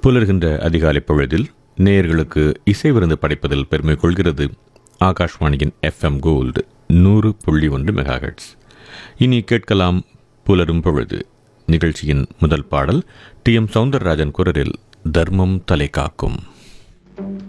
புலர்கின்ற அதிகாலை பொழுதில் நேயர்களுக்கு இசை விருந்து படைப்பதில் பெருமை கொள்கிறது ஆகாஷ்வாணியின் FM கோல்டு 100.1 மெகாஹெர்ட்ஸ். இனி கேட்கலாம் புலரும் பொழுது. நிகழ்ச்சியின் முதல் பாடல் TM சௌந்தரராஜன் குரலில் தர்மம் தலை காக்கும்.